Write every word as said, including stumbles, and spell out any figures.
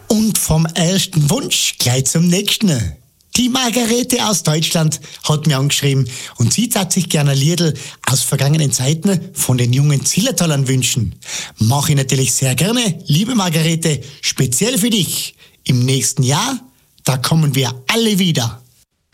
Und vom ersten Wunsch gleich zum nächsten. Die Margarete aus Deutschland hat mir angeschrieben und sie hat sich gerne ein Liedl aus vergangenen Zeiten von den jungen Zillertalern wünschen. Mache ich natürlich sehr gerne, liebe Margarete, speziell für dich. Im nächsten Jahr, da kommen wir alle wieder.